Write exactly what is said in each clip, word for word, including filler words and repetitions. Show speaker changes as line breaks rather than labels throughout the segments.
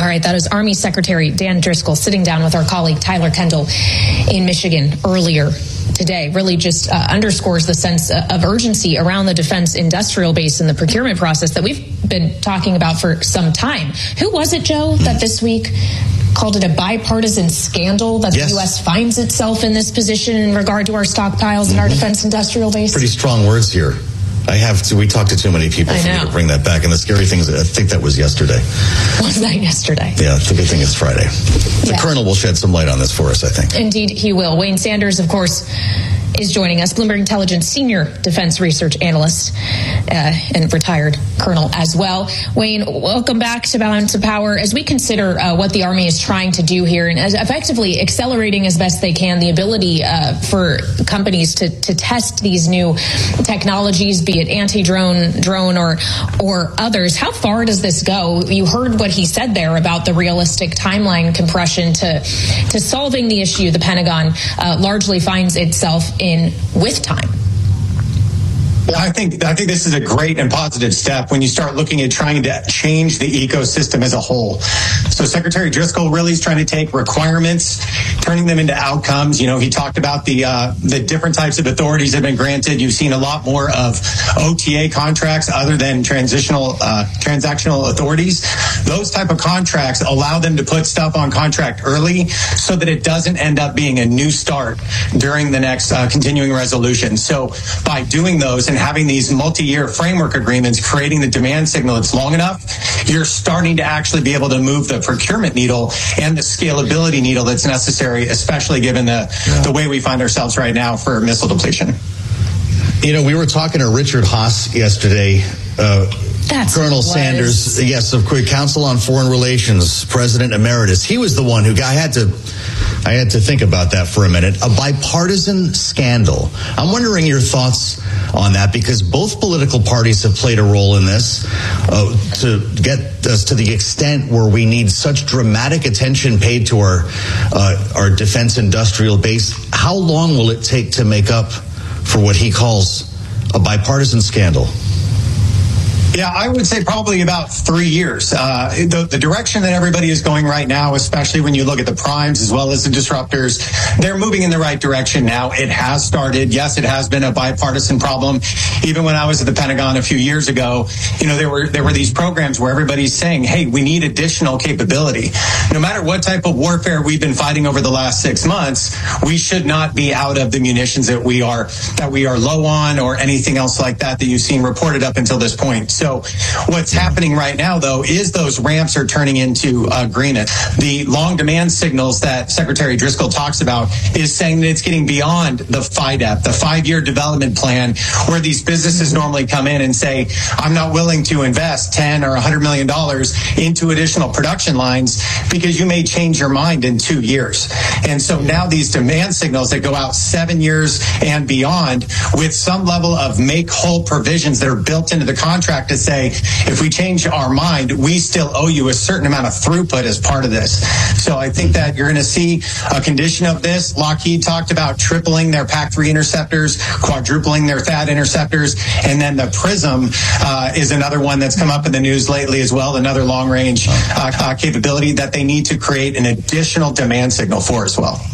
All right, that is Army Secretary Dan Driscoll sitting down with our colleague Tyler Kendall in Michigan earlier today. Really just uh, underscores the sense of urgency around the defense industrial base and the procurement process that we've been talking about for some time. Who was it, Joe, that this week called it a bipartisan scandal that yes. the U S finds itself in this position in regard to our stockpiles and mm-hmm. our defense industrial base?
Pretty strong words here. I have to, we talked to too many people for me to bring that back. And the scary thing is, I think that was yesterday.
Was that yesterday?
Yeah, the good thing is Friday. The yeah. Colonel will shed some light on this for us, I think.
Indeed, he will. Wayne Sanders, of course, is joining us, Bloomberg Intelligence Senior Defense Research Analyst uh, and retired Colonel as well. Wayne, welcome back to Balance of Power. As we consider uh, what the Army is trying to do here and as effectively accelerating as best they can the ability uh, for companies to, to test these new technologies, be it anti-drone, drone, or or others, how far does this go? You heard what he said there about the realistic timeline compression to, to solving the issue the Pentagon uh, largely finds itself in with time.
Well, I think I think this is a great and positive step when you start looking at trying to change the ecosystem as a whole. So Secretary Driscoll really is trying to take requirements, turning them into outcomes. You know, he talked about the uh, the different types of authorities that have been granted. You've seen a lot more of O T A contracts other than transitional uh, transactional authorities. Those type of contracts allow them to put stuff on contract early so that it doesn't end up being a new start during the next uh, continuing resolution. So by doing those and having these multi-year framework agreements, creating the demand signal that's long enough, you're starting to actually be able to move the procurement needle and the scalability needle that's necessary, especially given the, yeah. the way we find ourselves right now for missile depletion.
You know, we were talking to Richard Haas yesterday. Uh,
That's
Colonel Sanders, yes, of course, Council on Foreign Relations, President Emeritus. He was the one who I had to, I had to think about that for a minute. A bipartisan scandal. I'm wondering your thoughts on that, because both political parties have played a role in this uh, to get us to the extent where we need such dramatic attention paid to our uh, our defense industrial base. How long will it take to make up for what he calls a bipartisan scandal?
Yeah, I would say probably about three years. Uh, the, the direction that everybody is going right now, especially when you look at the primes as well as the disruptors, they're moving in the right direction now. It has started. Yes, it has been a bipartisan problem. Even when I was at the Pentagon a few years ago, you know, there were there were these programs where everybody's saying, hey, we need additional capability. No matter what type of warfare we've been fighting over the last six months, we should not be out of the munitions that we are that we are low on or anything else like that that you've seen reported up until this point. So what's happening right now, though, is those ramps are turning into agreement. The long demand signals that Secretary Driscoll talks about is saying that it's getting beyond the F I D E P, the five-year development plan, where these businesses normally come in and say, I'm not willing to invest ten or one hundred million dollars into additional production lines because you may change your mind in two years. And so now these demand signals that go out seven years and beyond with some level of make-whole provisions that are built into the contract to say, if we change our mind, we still owe you a certain amount of throughput as part of this. So I think that you're going to see a condition of this. Lockheed talked about tripling their P A C three interceptors, quadrupling their T H A A D interceptors, and then the PRISM uh, is another one that's come up in the news lately as well, another long-range uh, uh, capability that they need to create an additional demand signal for as well.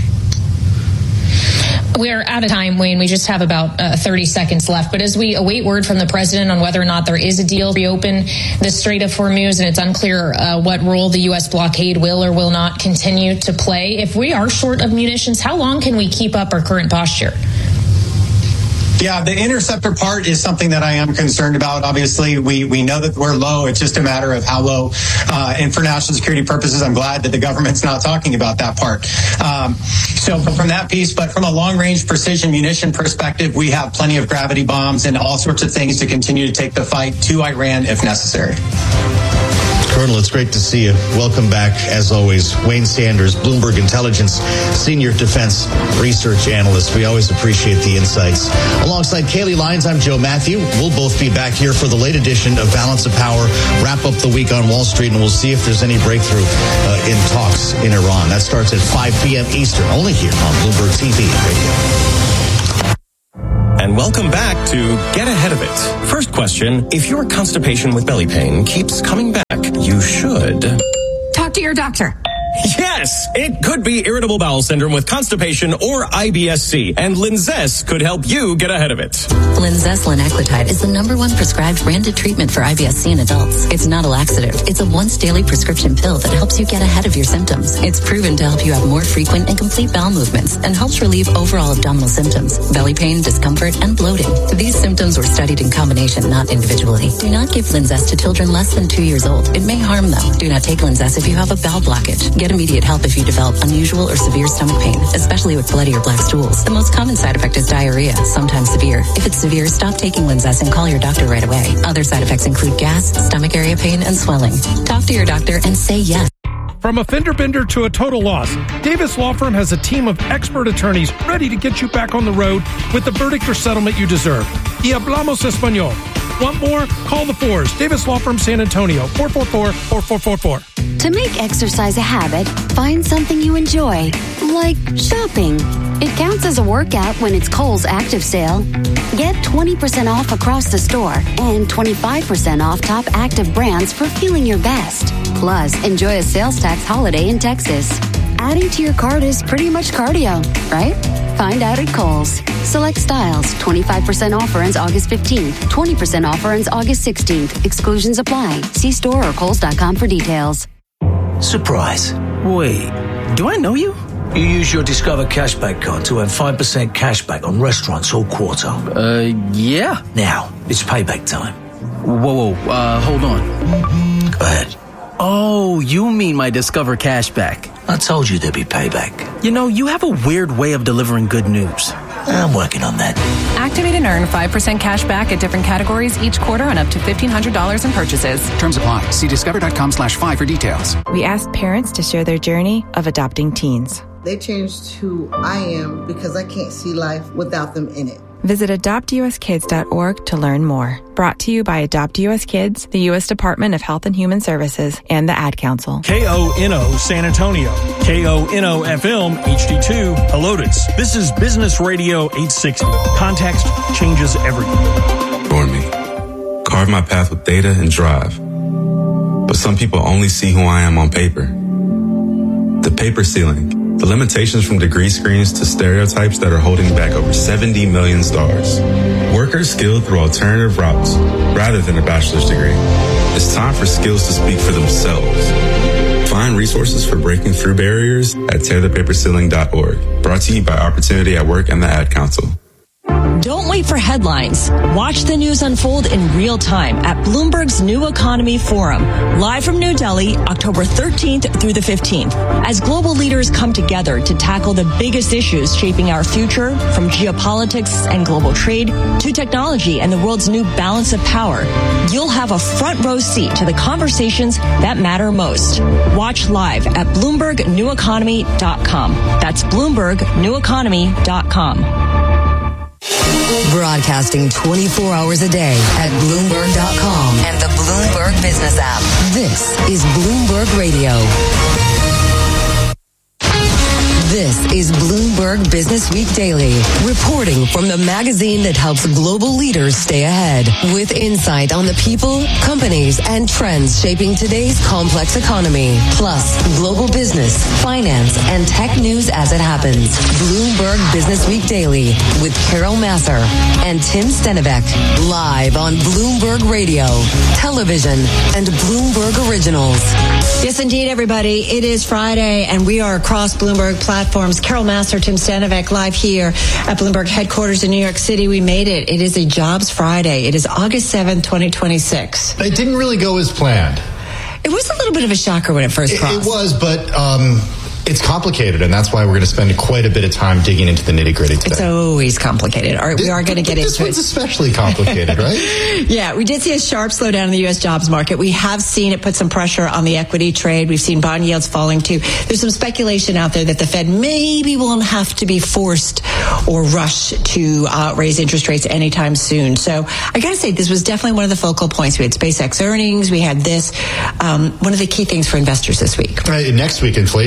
We're out of time, Wayne. We just have about uh, thirty seconds left. But as we await word from the president on whether or not there is a deal to reopen the Strait of Hormuz, and it's unclear uh, what role the U S blockade will or will not continue to play, if we are short of munitions, how long can we keep up our current posture?
Yeah, the interceptor part is something that I am concerned about. Obviously, we, we know that we're low. It's just a matter of how low. Uh, and for national security purposes, I'm glad that the government's not talking about that part. Um, so from that piece, but from a long-range precision munition perspective, we have plenty of gravity bombs and all sorts of things to continue to take the fight to Iran if necessary.
Colonel, it's great to see you. Welcome back, as always. Wayne Sanders, Bloomberg Intelligence Senior Defense Research Analyst. We always appreciate the insights. Alongside Kaylee Lyons, I'm Joe Matthew. We'll both be back here for the late edition of Balance of Power, wrap up the week on Wall Street, and we'll see if there's any breakthrough uh, in talks in Iran. That starts at five p.m. Eastern, only here on Bloomberg T V Radio.
And welcome back to Get Ahead of It. First question, if your constipation with belly pain keeps coming back, you should
Talk to your doctor.
Yes, it could be irritable bowel syndrome with constipation or I B S C, and Linzess could help you get ahead of it.
Linzess linaclotide is the number one prescribed branded treatment for I B S C in adults. It's not a laxative. It's a once daily prescription pill that helps you get ahead of your symptoms. It's proven to help you have more frequent and complete bowel movements and helps relieve overall abdominal symptoms, belly pain, discomfort, and bloating. These symptoms were studied in combination, not individually. Do not give Linzess to children less than two years old. It may harm them. Do not take Linzess if you have a bowel blockage. Get immediate help if you develop unusual or severe stomach pain, especially with bloody or black stools. The most common side effect is diarrhea, sometimes severe. If it's severe, stop taking Linzess and call your doctor right away. Other side effects include gas, stomach area pain, and swelling. Talk to your doctor and say yes.
From a fender bender to a total loss, Davis Law Firm has a team of expert attorneys ready to get you back on the road with the verdict or settlement you deserve. Y hablamos español. Want more? Call the Fours. Davis Law Firm, San Antonio, four four four, four four four four.
To make exercise a habit, find something you enjoy, like shopping. It counts as a workout when it's Kohl's Active Sale. Get twenty percent off across the store and twenty-five percent off top active brands for feeling your best. Plus, enjoy a sales tax holiday in Texas. Adding to your cart is pretty much cardio, right? Find out at Kohl's. Select styles. twenty-five percent offer ends August fifteenth. twenty percent offer ends August sixteenth. Exclusions apply. See store or kohls dot com for details.
Surprise.
Wait, do I know you?
You use your Discover Cashback card to earn five percent cashback on restaurants all quarter.
Uh, yeah.
Now, it's payback time.
Whoa, whoa, uh, hold on.
Go ahead.
Oh, you mean my Discover Cashback.
I told you there'd be payback.
You know, you have a weird way of delivering good news.
I'm working on that.
Activate and earn five percent cash back at different categories each quarter on up to fifteen hundred dollars in purchases.
Terms apply. See discover.com slash five for details.
We asked parents to share their journey of adopting teens.
They changed who I am because I can't see life without them in it.
Visit adopt u s kids dot org to learn more. Brought to you by Adopt U S Kids, the U S Department of Health and Human Services, and the Ad Council.
K O N O San Antonio. K O N O F M H D two Helotes. This is Business Radio eight sixty. Context changes everything.
For me, carve my path with data and drive. But some people only see who I am on paper. The paper ceiling. The limitations from degree screens to stereotypes that are holding back over seventy million stars. Workers skilled through alternative routes rather than a bachelor's degree. It's time for skills to speak for themselves. Find resources for breaking through barriers at tear the paper ceiling dot org. Brought to you by Opportunity at Work and the Ad Council.
Don't wait for headlines. Watch the news unfold in real time at Bloomberg's New Economy Forum, live from New Delhi, October thirteenth through the fifteenth, as global leaders come together to tackle the biggest issues shaping our future, from geopolitics and global trade to technology and the world's new balance of power. You'll have a front row seat to the conversations that matter most. Watch live at bloomberg new economy dot com. That's bloomberg new economy dot com.
Broadcasting twenty-four hours a day at Bloomberg dot com and the Bloomberg Business app. This is Bloomberg Radio. This is Bloomberg Business Week Daily, reporting from the magazine that helps global leaders stay ahead, with insight on the people, companies, and trends shaping today's complex economy, plus global business, finance, and tech news as it happens. Bloomberg Business Week Daily with Carol Massar and Tim Stenivek, live on Bloomberg Radio, television, and Bloomberg Originals.
Yes, indeed, everybody. It is Friday, and we are across Bloomberg platforms. Carol Massar, Tim Stenivek, live here at Bloomberg headquarters in New York City. We made it. It is a Jobs Friday. It is August seventh, twenty twenty-six.
It didn't really go as planned.
It was a little bit of a shocker when it first crossed.
It, it was, but um, it's complicated, and that's why we're going to spend quite a bit of time digging into the nitty-gritty today.
It's always complicated. All right, we are going to get
this
into it.
This one's especially complicated, right?
Yeah, we did see a sharp slowdown in the U S jobs market. We have seen it put some pressure on the equity trade. We've seen bond yields falling, too. There's some speculation out there that the Fed maybe won't have to be forced or rush to uh, raise interest rates anytime soon. So I got to say, this was definitely one of the focal points. We had SpaceX earnings. We had this. Um, one of the key things for investors this week.
Right, next week, inflation. That's what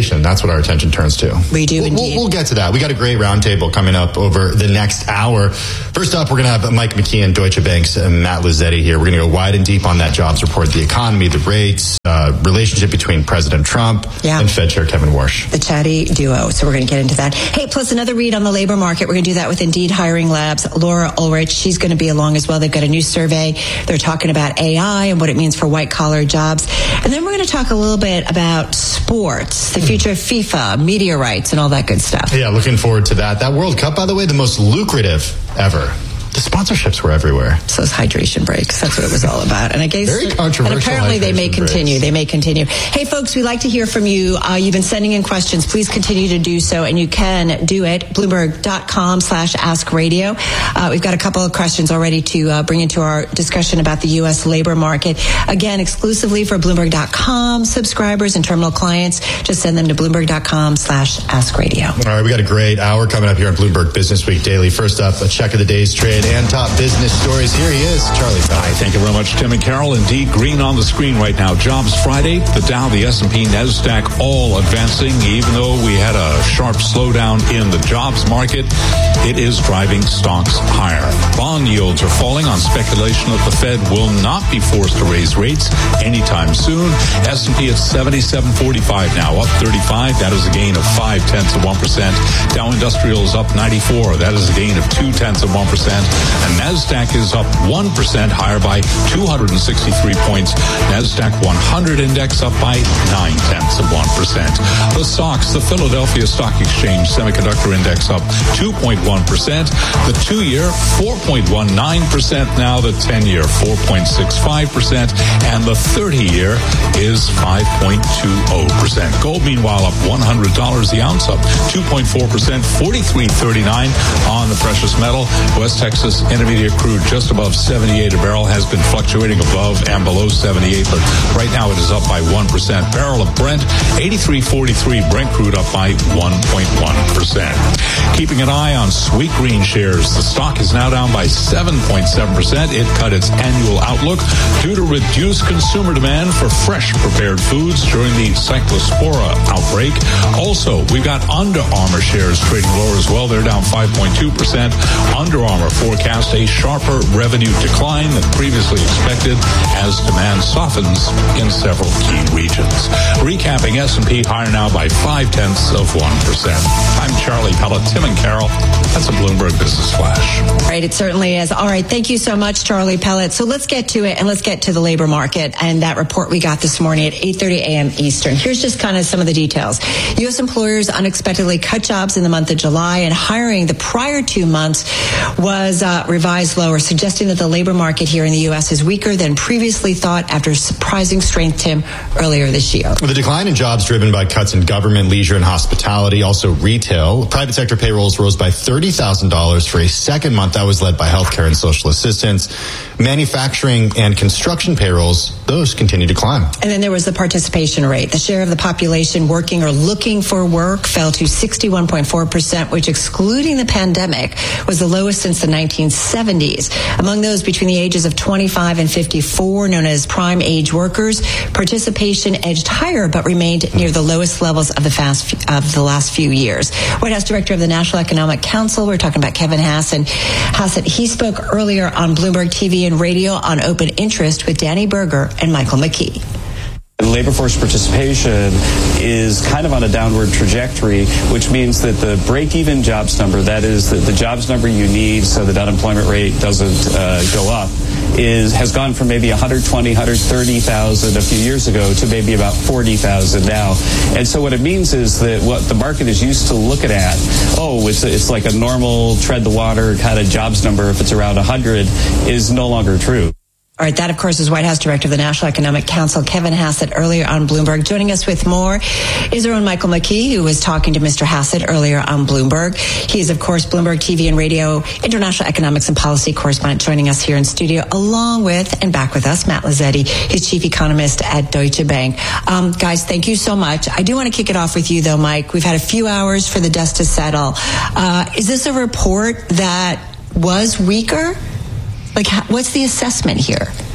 what our attention turns to.
We do
we'll,
indeed.
We'll, we'll get to that. We got a great roundtable coming up over the next hour. First up, we're going to have Mike McKeon, Deutsche Bank's and Matt Lizzetti here. We're going to go wide and deep on that jobs report, the economy, the rates, uh, relationship between President Trump
yeah.
and Fed Chair Kevin Warsh.
The chatty duo. So we're going to get into that. Hey, plus another read on the labor market. We're going to do that with Indeed Hiring Labs. Laura Ulrich, she's going to be along as well. They've got a new survey. They're talking about A I and what it means for white collar jobs. And then we're going to talk a little bit about sports, the future of FIFA, media rights, and all that good stuff.
Yeah, looking forward to that. That World Cup, by the way, the most lucrative ever. The sponsorships were everywhere.
So those hydration breaks. That's what it was all about. And I guess
very controversial.
And apparently they may continue.
Breaks.
They may continue. Hey, folks, we'd like to hear from you. Uh, you've been sending in questions. Please continue to do so, and you can do it. Bloomberg.com slash Ask Radio. Uh, we've got a couple of questions already to uh, bring into our discussion about the U S labor market. Again, exclusively for Bloomberg dot com subscribers and terminal clients. Just send them to Bloomberg.com slash Ask Radio.
All right, we got a great hour coming up here on Bloomberg Business Week Daily. First up, a check of the day's trade and top business stories. Here he is, Charlie Pellet.
Hi, thank you very much, Tim and Carol. Indeed, green on the screen right now. Jobs Friday, the Dow, the S and P, NASDAQ all advancing. Even though we had a sharp slowdown in the jobs market, it is driving stocks higher. Bond yields are falling on speculation that the Fed will not be forced to raise rates anytime soon. S and P at seventy-seven forty-five now, up thirty-five. That is a gain of five tenths of one percent. Dow Industrial is up ninety-four. That is a gain of two tenths of one percent. And NASDAQ is up one percent, higher by two hundred sixty-three points. NASDAQ one hundred index up by nine tenths of one percent. The stocks, the Philadelphia Stock Exchange Semiconductor Index up two point one percent. The two-year, four point one nine percent now. The ten-year, four point six five percent. And the thirty-year is five point two zero percent. Gold, meanwhile, up one hundred dollars the ounce, up two point four percent, forty-three thirty-nine on the precious metal. West Texas Intermediate crude just above seventy-eight a barrel, has been fluctuating above and below seventy-eight, but right now it is up by one percent. Barrel of Brent, eighty-three forty-three. Brent crude up by one point one percent. Keeping an eye on Sweetgreen shares, the stock is now down by seven point seven percent. It cut its annual outlook due to reduced consumer demand for fresh prepared foods during the Cyclospora outbreak. Also, we've got Under Armour shares trading lower as well. They're down five point two percent. Under Armour forecast a sharper revenue decline than previously expected as demand softens in several key regions. Recapping, S and P higher now by five tenths of one percent. I'm Charlie Pellet. Tim and Carol, that's a Bloomberg Business Flash.
All right, it certainly is. All right, thank you so much, Charlie Pellet. So let's get to it, and let's get to the labor market and that report we got this morning at eight thirty a.m. Eastern. Here's just kind of some of the details. U S employers unexpectedly cut jobs in the month of July, and hiring the prior two months was uh, revised lower, suggesting that the labor market here in the U S is weaker than previously thought after surprising strength, Tim, earlier this year.
The decline in jobs driven by cuts in government, leisure, and hospitality, also retail. Private sector payrolls rose by thirty thousand dollars for a second month. That was led by healthcare and social assistance. Manufacturing and construction payrolls, those continue to climb.
And then there was the participation rate. The share of the population working or looking for work fell to sixty-one point four percent, which, excluding the pandemic, was the lowest since the nineteen seventies. Among those between the ages of twenty-five and fifty-four, known as prime age workers, participation edged higher but remained near the lowest levels of the fast of the last few years. White House Director of the National Economic Council, we're talking about Kevin Hassett. Hassett, he spoke earlier on Bloomberg T V and radio on open interest with Danny Berger and Michael McKee.
Labor force participation is kind of on a downward trajectory, which means that the break-even jobs number, that is the, the jobs number you need so that unemployment rate doesn't uh, go up, is has gone from maybe one hundred twenty, one hundred thirty thousand a few years ago to maybe about forty thousand now. And so what it means is that what the market is used to looking at, oh, it's, it's like a normal tread the water kind of jobs number if it's around one hundred, is no longer true.
All right, that, of course, is White House Director of the National Economic Council, Kevin Hassett, earlier on Bloomberg. Joining us with more is our own Michael McKee, who was talking to Mister Hassett earlier on Bloomberg. He is, of course, Bloomberg T V and radio international economics and policy correspondent, joining us here in studio, along with, and back with us, Matt Lizzetti, his chief economist at Deutsche Bank. Um, guys, thank you so much. I do want to kick it off with you, though, Mike. We've had a few hours for the dust to settle. Uh, is this a report that was weaker? Like, what's the assessment here?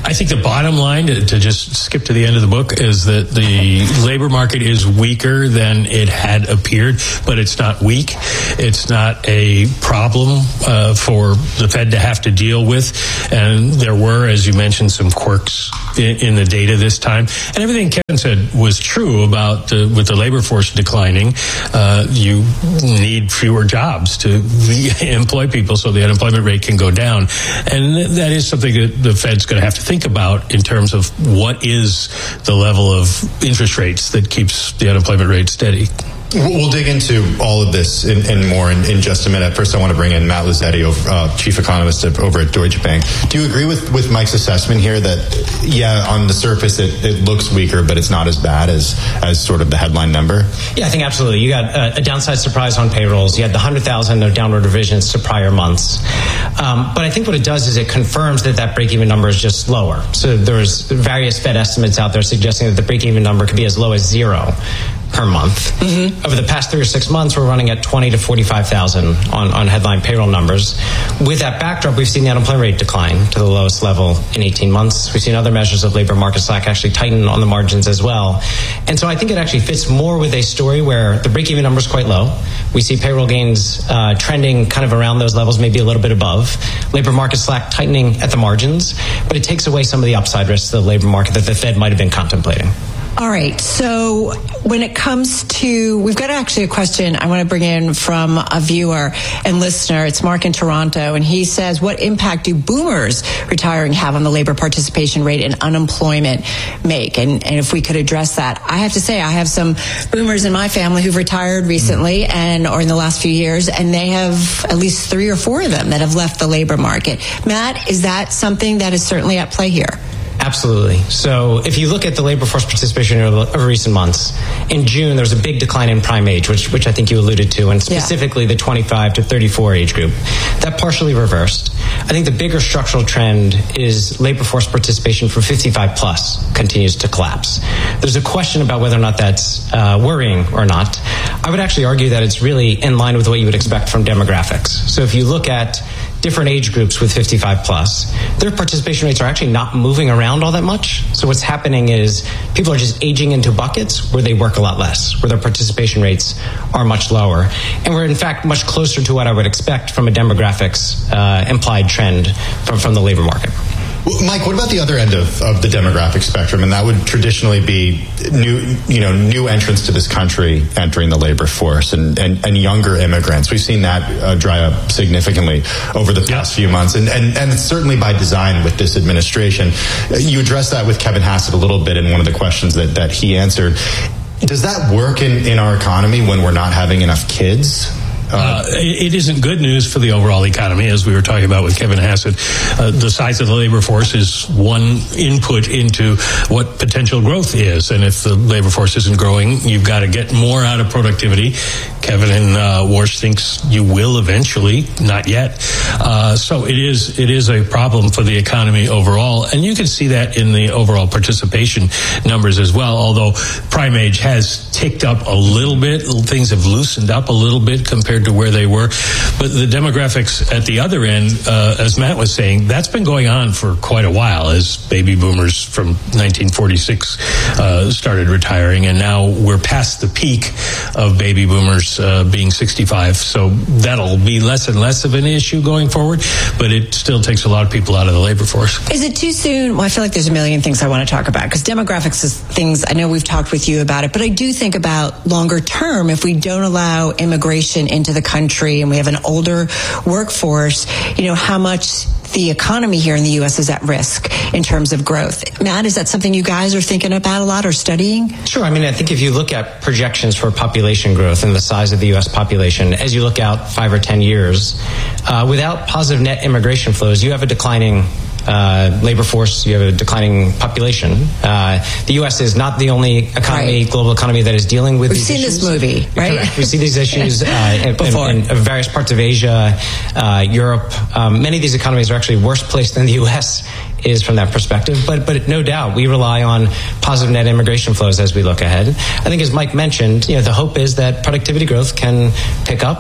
I think the bottom line, to, to just skip to the end of the book, is that the labor market is weaker than it had appeared, but it's not weak. It's not a problem uh, for the Fed to have to deal with. And there were, as you mentioned, some quirks in, in the data this time. And everything Kevin said was true about the, with the labor force declining. Uh, you need fewer jobs to employ people so the unemployment rate can go down. And that is something that the Fed's going to have to think about in terms of what is the level of interest rates that keeps the unemployment rate steady.
We'll dig into all of this and, and more in, in just a minute. First, I want to bring in Matt Luzzetti, uh, chief economist over at Deutsche Bank. Do you agree with, with Mike's assessment here that, yeah, on the surface it, it looks weaker, but it's not as bad as, as sort of the headline number?
Yeah, I think absolutely. You got a, a downside surprise on payrolls. You had the one hundred thousand of downward revisions to prior months. Um, but I think what it does is it confirms that that break-even number is just lower. So there's various Fed estimates out there suggesting that the break-even number could be as low as zero per month. Mm-hmm. Over the past three or six months, we're running at twenty to forty-five thousand on, on headline payroll numbers. With that backdrop, we've seen the unemployment rate decline to the lowest level in eighteen months. We've seen other measures of labor market slack actually tighten on the margins as well. And so I think it actually fits more with a story where the break-even number is quite low. We see payroll gains uh, trending kind of around those levels, maybe a little bit above. Labor market slack tightening at the margins, but it takes away some of the upside risks to the labor market that the Fed might have been contemplating.
All right. So when it comes to, we've got actually a question I want to bring in from a viewer and listener. It's Mark in Toronto, and he says, what impact do boomers retiring have on the labor participation rate and unemployment make? And, and if we could address that. I have to say, I have some boomers in my family who've retired recently and or in the last few years, and they have at least three or four of them that have left the labor market. Matt, is that something that is certainly at play here?
Absolutely. So if you look at the labor force participation over recent months, in June, there was a big decline in prime age, which which I think you alluded to, and specifically yeah. the twenty-five to thirty-four age group. That partially reversed. I think the bigger structural trend is labor force participation for fifty-five plus continues to collapse. There's a question about whether or not that's uh, worrying or not. I would actually argue that it's really in line with what you would expect from demographics. So if you look at different age groups with fifty-five plus, their participation rates are actually not moving around all that much. So what's happening is people are just aging into buckets where they work a lot less, where their participation rates are much lower. And we're in fact much closer to what I would expect from a demographics uh, implied trend from, from the labor market.
Mike, what about the other end of, of the demographic spectrum? And that would traditionally be new, you know, new entrants to this country entering the labor force and, and, and younger immigrants. We've seen that uh, dry up significantly over the past few months. And, and, and it's certainly by design with this administration. You addressed that with Kevin Hassett a little bit in one of the questions that, that he answered. Does that work in, in our economy when we're not having enough kids?
Uh, it isn't good news for the overall economy, as we were talking about with Kevin Hassett. Uh, the size of the labor force is one input into what potential growth is. And if the labor force isn't growing, you've got to get more out of productivity. Kevin in uh, Warsh thinks you will eventually, not yet. Uh, so it is it is a problem for the economy overall. And you can see that in the overall participation numbers as well, although prime age has ticked up a little bit. Things have loosened up a little bit compared to where they were. But the demographics at the other end, uh, as Matt was saying, that's been going on for quite a while as baby boomers from nineteen forty-six uh, started retiring. And now we're past the peak of baby boomers uh, being sixty-five. So that'll be less and less of an issue going forward. But it still takes a lot of people out of the labor force.
Is it too soon? Well, I feel like there's a million things I want to talk about because demographics is things, I know we've talked with you about it, but I do think about longer term, if we don't allow immigration into the country and we have an older workforce, you know, how much the economy here in the U S is at risk in terms of growth. Matt, is that something you guys are thinking about a lot or studying?
Sure. I mean, I think if you look at projections for population growth and the size of the U S population, as you look out five or ten years, uh, without positive net immigration flows, you have a declining Uh, labor force, you have a declining population. Uh, the U S is not the only economy, right. global economy that is dealing with
We've
these
seen
issues.
this movie, right?
Correct. We see these issues uh, in, in, in various parts of Asia, uh, Europe. Um, many of these economies are actually worse placed than the U S is from that perspective. But but no doubt, we rely on positive net immigration flows as we look ahead. I think as Mike mentioned, you know, the hope is that productivity growth can pick up.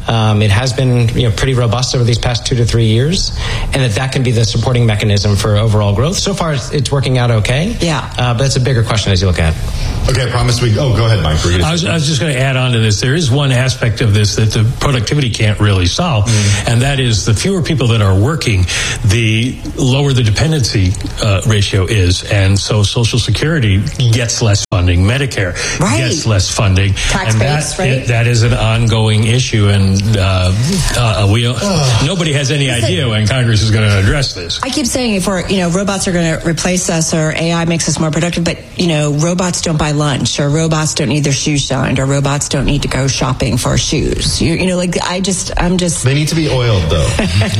Um, it has been you know pretty robust over these past two to three years, and that that can be the supporting mechanism for overall growth. So far, it's, it's working out okay.
Yeah,
uh, but it's a bigger question as you look at it.
Okay, I promise we. Oh, go ahead, Mike.
I was, I was just going to add on to this. There is one aspect of this that the productivity can't really solve, mm. and that is the fewer people that are working, the lower the dependency uh, ratio is, and so Social Security gets less funding, Medicare
right.
gets less funding,
tax
and
base,
that,
right?
it, that is an ongoing issue, and uh, uh, we oh. nobody has any idea when Congress is going to address this.
I keep saying if we're, you know, robots are going to replace us or A I makes us more productive, but, you know, robots don't buy lunch or robots don't need their shoes shined or robots don't need to go shopping for shoes. You, you know, like I just, I'm just...
They need to be oiled, though.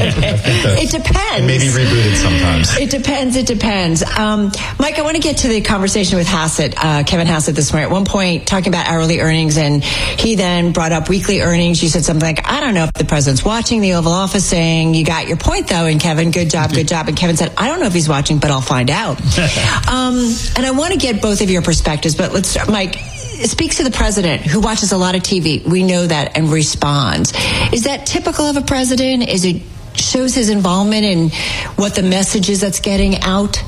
It depends.
Maybe rebooted sometimes.
It depends. It depends. Um, Mike, I want to get to the conversation with Hassett, uh, Kevin Hassett this morning. At one point, talking about hourly earnings, and he then brought up weekly earnings. You said something like, I don't know if the president's watching the Oval Office, saying, you got your point, though, and Kevin, good job, good job. And Kevin said, I don't know if he's watching, but I'll find out. um, and I want to get both of your perspectives, but let's start. Mike, speaks to the president who watches a lot of T V. We know that, and responds. Is that typical of a president? Is it shows his involvement in what the message is that's getting out?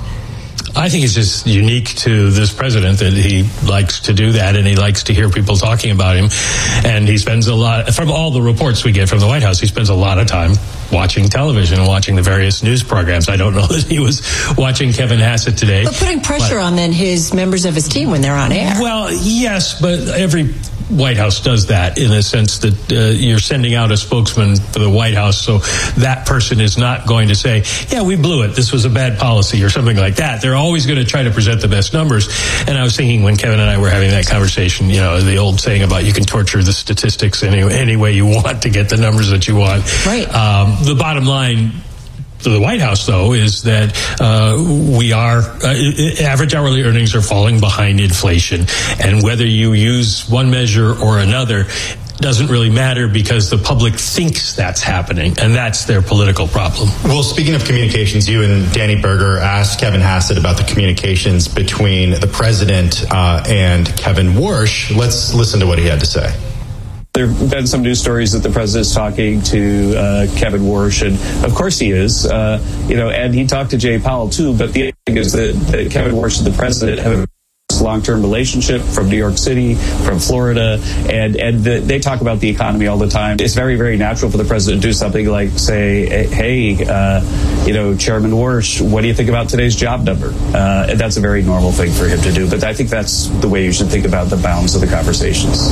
I think it's just unique to this president that he likes to do that, and he likes to hear people talking about him. And he spends a lot, from all the reports we get from the White House, he spends a lot of time watching television and watching the various news programs. I don't know that he was watching Kevin Hassett today.
But putting pressure but, on then his members of his team when they're on air.
Well, yes, but every White House does that in a sense that uh, you're sending out a spokesman for the White House, so that person is not going to say, yeah, we blew it, this was a bad policy or something like that. They're always going to try to present the best numbers. And I was thinking when Kevin and I were having that conversation, you know, the old saying about you can torture the statistics any, any way you want to get the numbers that you want.
Right.
Um, the bottom line to the White House, though, is that uh, we are uh, average hourly earnings are falling behind inflation, and whether you use one measure or another doesn't really matter because the public thinks that's happening, and that's their political problem.
Well, speaking of communications, you and Danny Berger asked Kevin Hassett about the communications between the president uh, and Kevin Warsh. Let's listen to what he had to say.
There have been some news stories that the president's talking to uh, Kevin Warsh, and of course he is. Uh, you know, and he talked to Jay Powell too. But the thing is that, that Kevin Warsh and the president have a long-term relationship from New York City, from Florida, and and the, they talk about the economy all the time. It's very, very natural for the president to do something like say, "Hey, uh, you know, Chairman Warsh, what do you think about today's job number?" Uh, and that's a very normal thing for him to do. But I think that's the way you should think about the bounds of the conversations.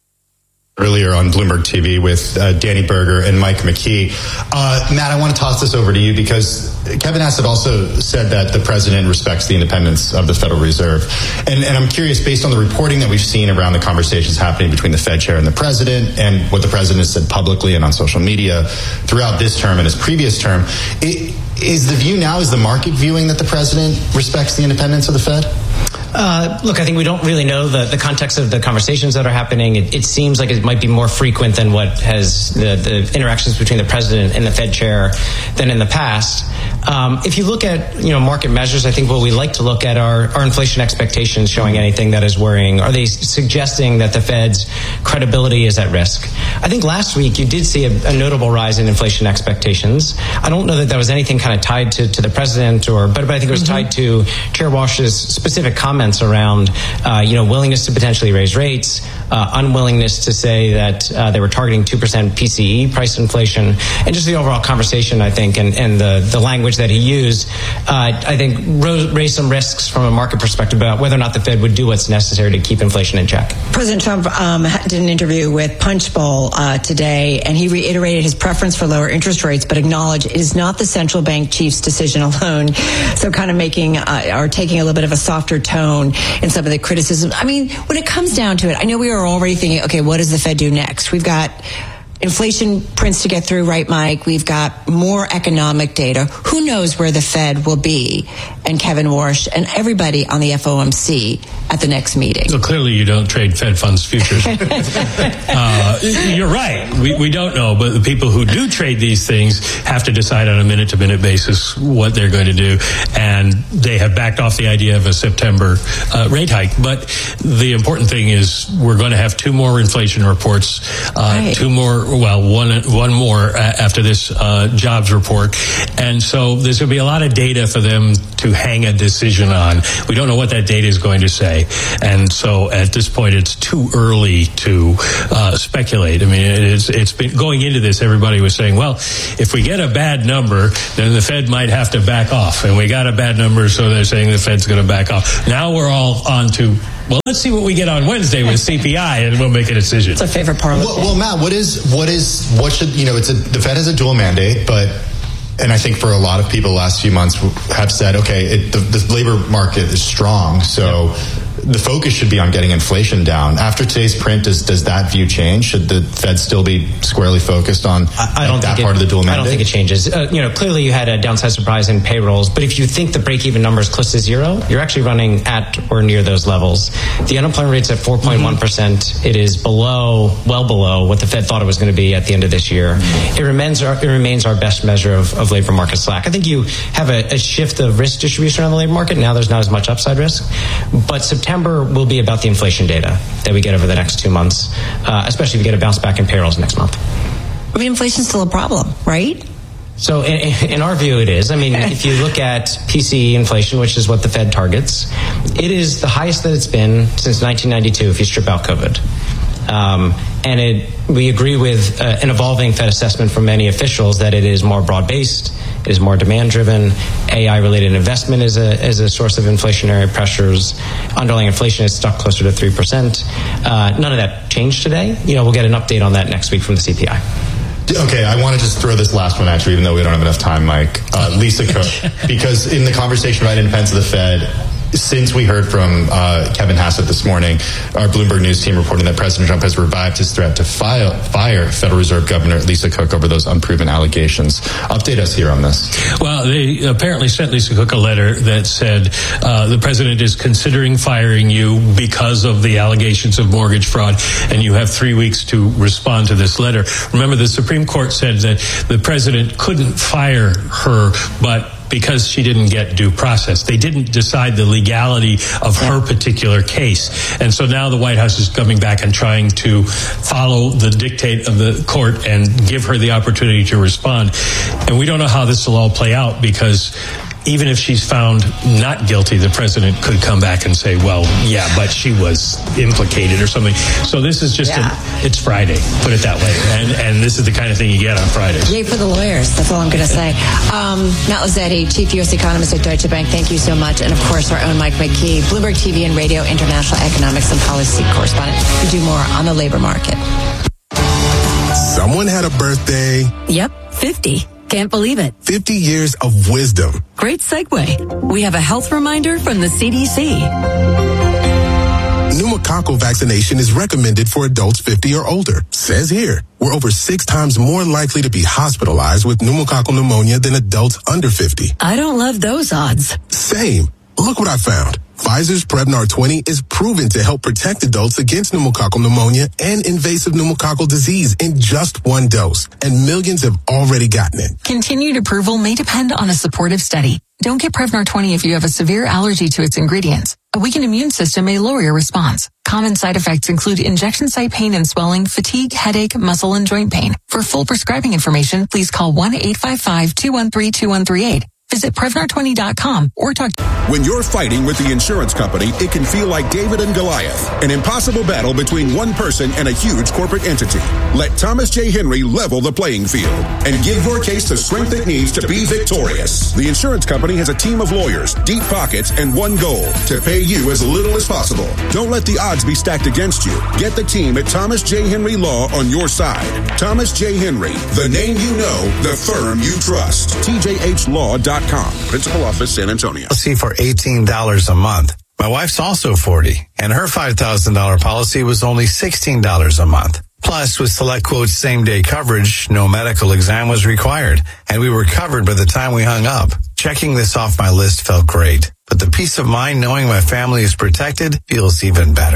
Earlier on Bloomberg T V with uh, Danny Berger and Mike McKee. Uh, Matt, I want to toss this over to you because Kevin Hassett also said that the president respects the independence of the Federal Reserve. And, and I'm curious, based on the reporting that we've seen around the conversations happening between the Fed chair and the president, and what the president has said publicly and on social media throughout this term and his previous term, it, is the view now, is the market viewing that the president respects the independence of the Fed?
Uh, look, I think we don't really know the, the context of the conversations that are happening. It, it seems like it might be more frequent than what has the, the interactions between the president and the Fed chair than in the past. Um, if you look at, you know, market measures, I think what we like to look at are, are inflation expectations showing anything that is worrying. Are they suggesting that the Fed's credibility is at risk? I think last week you did see a, a notable rise in inflation expectations. I don't know that that was anything kind of tied to, to the president, or but, but I think it was mm-hmm. tied to Chair Warsh's specific comments around, uh, you know, willingness to potentially raise rates, uh, unwillingness to say that uh, they were targeting two percent P C E price inflation, and just the overall conversation, I think, and, and the, the language that he used, uh, I think rose, raised some risks from a market perspective about whether or not the Fed would do what's necessary to keep inflation in check.
President Trump um, did an interview with Punchbowl uh, today, and he reiterated his preference for lower interest rates, but acknowledged it is not the central bank chief's decision alone. So kind of making uh, or taking a little bit of a softer tone in some of the criticism. I mean, when it comes down to it, I know we are already thinking, okay, what does the Fed do next? We've got inflation prints to get through, right, Mike? We've got more economic data. Who knows where the Fed will be, and Kevin Warsh and everybody on the F O M C at the next meeting?
So clearly you don't trade Fed funds futures. uh, you're right. We, we don't know, but the people who do trade these things have to decide on a minute-to-minute basis what they're going to do, and they have backed off the idea of a September uh, rate hike. But the important thing is we're going to have two more inflation reports, uh, right. two more well, one one more after this uh, jobs report. And so there's going to be a lot of data for them to hang a decision on. We don't know what that data is going to say. And so at this point, it's too early to uh, speculate. I mean, it's, it's been going into this, everybody was saying, well, if we get a bad number, then the Fed might have to back off. And we got a bad number, so they're saying the Fed's going to back off. Now we're all on to, well, let's see what we get on Wednesday with C P I, and we'll make a decision.
It's a favorite part of it.
Well, well, Matt, what is, what is, what should, you know, it's a, the Fed has a dual mandate, but, and I think for a lot of people the last few months have said, okay, it, the, the labor market is strong, so yeah. the focus should be on getting inflation down. After today's print, does does that view change? Should the Fed still be squarely focused on
I, I don't
that
think
part
it,
of the dual mandate?
I don't think it changes. Uh, you know, clearly you had a downside surprise in payrolls, but if you think the break-even number is close to zero, you're actually running at or near those levels. The unemployment rate's at four point one percent. Mm-hmm. It is below, well below what the Fed thought it was going to be at the end of this year. Mm-hmm. It remains our, it remains our best measure of, of labor market slack. I think you have a, a shift of risk distribution on the labor market. Now there's not as much upside risk, but September will be about the inflation data that we get over the next two months, uh, especially if we get a bounce back in payrolls next month.
I mean, inflation's still a problem, right?
So in, in our view, it is. I mean, if you look at P C E inflation, which is what the Fed targets, it is the highest that it's been since nineteen ninety-two if you strip out COVID. Um, and it, we agree with uh, an evolving Fed assessment from many officials that it is more broad-based, it is more demand-driven. A I-related investment is a is a source of inflationary pressures. Underlying inflation is stuck closer to three percent. Uh, none of that changed today. You know, we'll get an update on that next week from the C P I.
Okay, I want to just throw this last one at you, even though we don't have enough time, Mike. Uh, Lisa Cook, because in the conversation about independence of the Fed, since we heard from uh, Kevin Hassett this morning, our Bloomberg News team reporting that President Trump has revived his threat to file, fire Federal Reserve Governor Lisa Cook over those unproven allegations. Update us here on this.
Well, they apparently sent Lisa Cook a letter that said uh, the president is considering firing you because of the allegations of mortgage fraud, and you have three weeks to respond to this letter. Remember, the Supreme Court said that the president couldn't fire her, but because she didn't get due process. They didn't decide the legality of her particular case. And so now the White House is coming back and trying to follow the dictate of the court and give her the opportunity to respond. And we don't know how this will all play out, because even if she's found not guilty, the president could come back and say, well, yeah, but she was implicated or something. So this is just, yeah. a, it's Friday, put it that way. And and this is the kind of thing you get on Fridays.
Yay for the lawyers. That's all I'm going to say. Um, Matt Lazzetti, Chief U S Economist at Deutsche Bank, thank you so much. And of course, our own Mike McKee, Bloomberg T V and Radio International Economics and Policy Correspondent. We do more on the labor market.
Someone had a birthday.
Yep, fifty. Can't believe it.
fifty years of wisdom.
Great segue. We have a health reminder from the C D C.
Pneumococcal vaccination is recommended for adults fifty or older. Says here, we're over six times more likely to be hospitalized with pneumococcal pneumonia than adults under fifty.
I don't love those odds.
Same. Look what I found. Pfizer's Prevnar twenty is proven to help protect adults against pneumococcal pneumonia and invasive pneumococcal disease in just one dose, and millions have already gotten it.
Continued approval may depend on a supportive study. Don't get Prevnar twenty if you have a severe allergy to its ingredients. A weakened immune system may lower your response. Common side effects include injection site pain and swelling, fatigue, headache, muscle, and joint pain. For full prescribing information, please call one eight five five, two one three, two one three eight. Visit Prevnar twenty dot com or talk.
When you're fighting with the insurance company, it can feel like David and Goliath, an impossible battle between one person and a huge corporate entity. Let Thomas J. Henry level the playing field and give your case the strength it needs to be victorious. The insurance company has a team of lawyers, deep pockets, and one goal: to pay you as little as possible. Don't let the odds be stacked against you. Get the team at Thomas J. Henry Law on your side. Thomas J. Henry, the name you know, the firm you trust. T J H law dot com. Principal Office, San Antonio.
Policy for eighteen dollars a month. My wife's also forty, and her five thousand dollars policy was only sixteen dollars a month. Plus, with Select Quote's same-day coverage, no medical exam was required, and we were covered by the time we hung up. Checking this off my list felt great, but the peace of mind knowing my family is protected feels even better.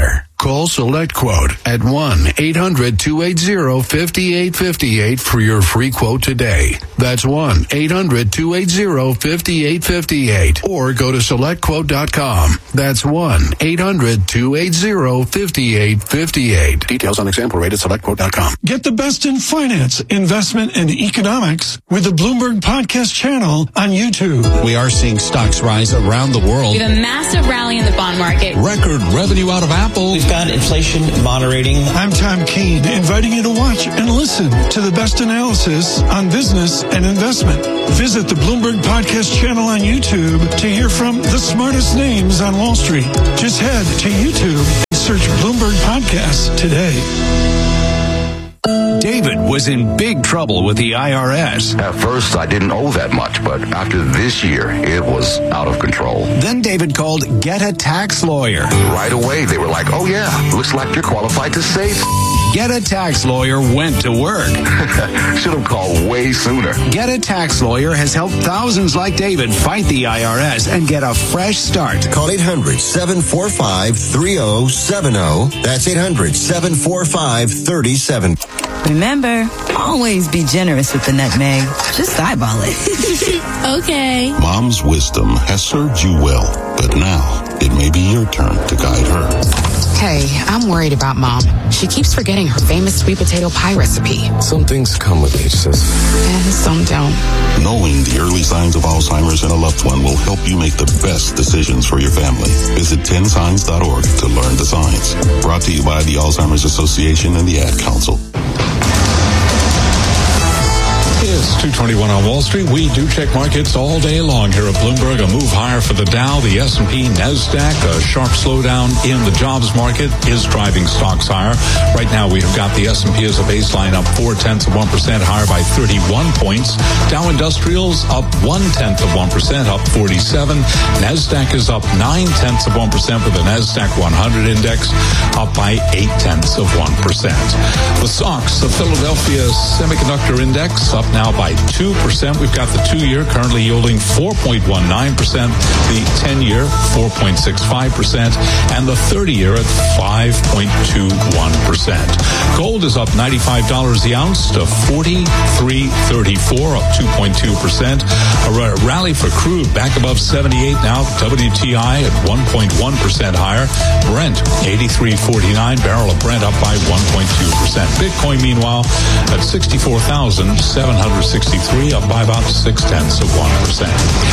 call SelectQuote at one eight hundred two eight zero five eight five eight for your free quote today. That's one eight hundred two eight zero five eight five eight. Or go to select quote dot com. That's one eight hundred two eight zero five eight five eight. Details on example rate at select quote dot com.
Get the best in finance, investment, and economics with the Bloomberg Podcast channel on YouTube.
We are seeing stocks rise around the world.
We have a massive rally in the bond market.
Record revenue out of Apple.
We've got inflation moderating.
I'm Tom Keene, inviting you to watch and listen to the best analysis on business and investment. Visit the Bloomberg Podcast channel on YouTube to hear from the smartest names on Wall Street. Just head to YouTube and search Bloomberg Podcasts today.
David was in big trouble with the I R S.
At first, I didn't owe that much, but after this year, it was out of control.
Then David called Get a Tax Lawyer.
Right away, they were like, oh yeah, looks like you're qualified to save.
Get a Tax Lawyer went to work.
Should have called way sooner.
Get a Tax Lawyer has helped thousands like David fight the I R S and get a fresh start.
Call eight hundred seven four five three oh seven oh. That's eight hundred seven four five three oh seven oh.
Remember, always be generous with the nutmeg. Just eyeball it.
Okay.
Mom's wisdom has served you well, but now it may be your turn to guide her.
Hey, I'm worried about Mom. She keeps forgetting her famous sweet potato pie recipe.
Some things come with age, sis.
And some don't.
Knowing the early signs of Alzheimer's in a loved one will help you make the best decisions for your family. Visit ten signs dot org to learn the signs. Brought to you by the Alzheimer's Association and the Ad Council.
It's two twenty-one on Wall Street. We do check markets all day long here at Bloomberg. A move higher for the Dow, the S and P, NASDAQ. A sharp slowdown in the jobs market is driving stocks higher. Right now we have got the S and P as a baseline up four-tenths of one percent, higher by thirty-one points. Dow Industrials up one-tenth of one percent, up forty-seven. NASDAQ is up nine-tenths of one percent with the NASDAQ one hundred index up by eight-tenths of one percent. The S O X, the Philadelphia Semiconductor Index, up now by two percent. We've got the two-year currently yielding four point one nine percent, the ten-year four point six five percent, and the thirty-year at five point two one percent. Gold is up ninety-five dollars the ounce to forty-three thirty-four, up two point two percent. A r- rally for crude back above seventy-eight now. W T I at one point one percent higher. Brent eighty-three forty-nine, barrel of Brent up by one point two percent. Bitcoin, meanwhile, at sixty-four thousand seven hundred sixty-three, up by about six-tenths of one percent.